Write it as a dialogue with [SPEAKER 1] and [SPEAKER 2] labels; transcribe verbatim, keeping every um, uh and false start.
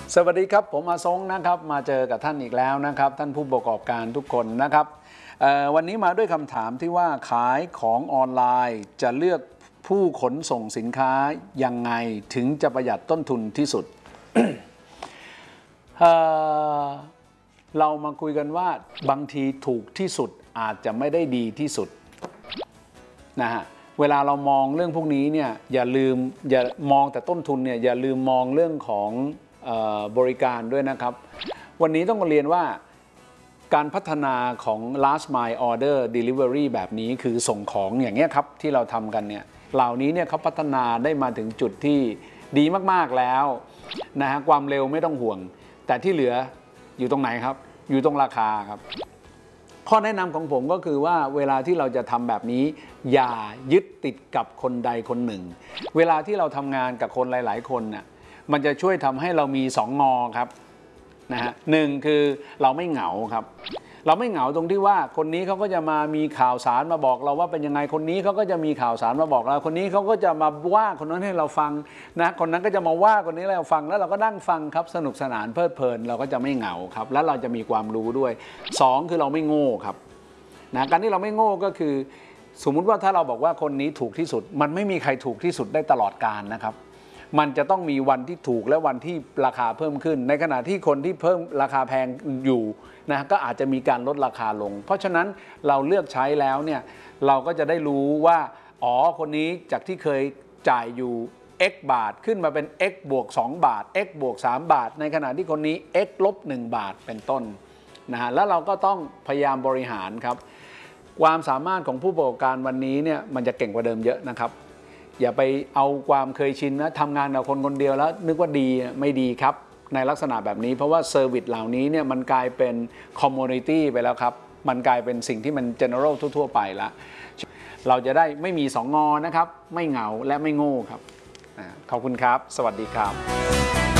[SPEAKER 1] สวัสดีครับผมอาซงนะครับมาเจอกับท่านอีกแล้วนะครับท่านผู้ประกอบการทุกคนนะครับวันนี้มาด้วยคำถามที่ว่าขายของออนไลน์จะเลือกผู้ขนส่งสินค้ายังไงถึงจะประหยัดต้นทุนที่สุด เ, เรามาคุยกันว่าบางทีถูกที่สุดอาจจะไม่ได้ดีที่สุดนะฮะเวลาเรามองเรื่องพวกนี้เนี่ยอย่าลืมอย่ามองแต่ต้นทุนเนี่ยอย่าลืมมองเรื่องของบริการด้วยนะครับวันนี้ต้องเรียนว่าการพัฒนาของ last mile order delivery แบบนี้คือส่งของอย่างเงี้ยครับที่เราทำกันเนี่ยเหล่านี้เนี่ยเขาพัฒนาได้มาถึงจุดที่ดีมากๆแล้วนะฮะความเร็วไม่ต้องห่วงแต่ที่เหลืออยู่ตรงไหนครับอยู่ตรงราคาครับข้อแนะนำของผมก็คือว่าเวลาที่เราจะทำแบบนี้อย่ายึดติดกับคนใดคนหนึ่งเวลาที่เราทำงานกับคนหลายๆคนน่ะมันจะช่วยทำให้เรามีสองงอครับนะฮะหนึ่งคือเราไม่เหงาครับเราไม่เหงาตรงที่ว่าคนนี้เขาก็จะมามีข่าวสารมาบอกเราว่าเป็นยังไงคนนี้เขาก็จะมีข่าวสารมาบอกเราคนนี้เขาก็จะมาว่าคนนั้นให้เราฟังนะคนนั้นก็จะมาว่าคนนี้ให้เราฟังแล้วเราก็นั่งฟังครับสนุกสนานเพลิดเพลินเราก็จะไม่เหงาครับแล้วเราจะมีความรู้ด้วยสองคือเราไม่โง่ครับนะการที่เราไม่โง่ก็คือสมมุติว่าถ้าเราบอกว่าคนนี้ถูกที่สุดมันไม่มีใครถูกที่สุดได้ตลอดกาลนะครับมันจะต้องมีวันที่ถูกและวันที่ราคาเพิ่มขึ้นในขณะที่คนที่เพิ่มราคาแพงอยู่นะก็อาจจะมีการลดราคาลงเพราะฉะนั้นเราเลือกใช้แล้วเนี่ยเราก็จะได้รู้ว่าอ๋อคนนี้จากที่เคยจ่ายอยู่ x บาทขึ้นมาเป็น x บวกสองบาท x บวกสามบาทในขณะที่คนนี้ x ลบหนึ่งบาทเป็นต้นนะฮะแล้วเราก็ต้องพยายามบริหารครับความสามารถของผู้ประกอบการวันนี้เนี่ยมันจะเก่งกว่าเดิมเยอะนะครับอย่าไปเอาความเคยชินนะทำงานกับคนคนเดียวแล้วนึกว่าดีไม่ดีครับในลักษณะแบบนี้เพราะว่าเซอร์วิสเหล่านี้เนี่ยมันกลายเป็นคอมมูนิตี้ไปแล้วครับมันกลายเป็นสิ่งที่มัน general ทั่วๆไปแล้วเราจะได้ไม่มีสองงอนะครับไม่เหงาและไม่โง่ครับขอบคุณครับสวัสดีครับ